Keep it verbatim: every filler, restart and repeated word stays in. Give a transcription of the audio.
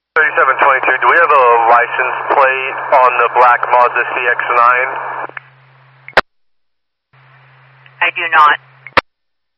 thirty-seven twenty-two, do we have a license plate on the black Mazda C X nine? I do not.